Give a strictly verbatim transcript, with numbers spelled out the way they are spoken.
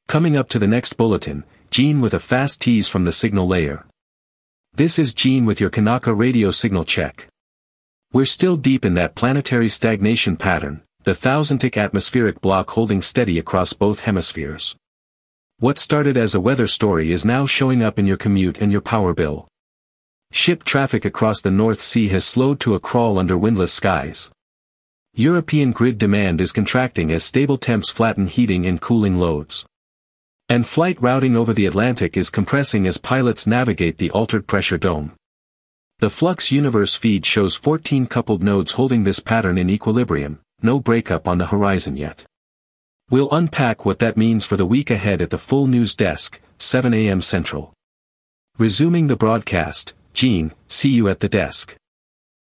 Coming up to the next bulletin, Gene with a fast tease from the signal layer. This is Gene with your Kanaka radio signal check. We're still deep in that planetary stagnation pattern, the thousand-tick atmospheric block holding steady across both hemispheres. What started as a weather story is now showing up in your commute and your power bill. Ship traffic across the North Sea has slowed to a crawl under windless skies. European grid demand is contracting as stable temps flatten heating and cooling loads. And flight routing over the Atlantic is compressing as pilots navigate the altered pressure dome. The Flux Universe feed shows fourteen coupled nodes holding this pattern in equilibrium, no breakup on the horizon yet. We'll unpack what that means for the week ahead at the full news desk, seven a m Central. Resuming the broadcast, Gene, see you at the desk.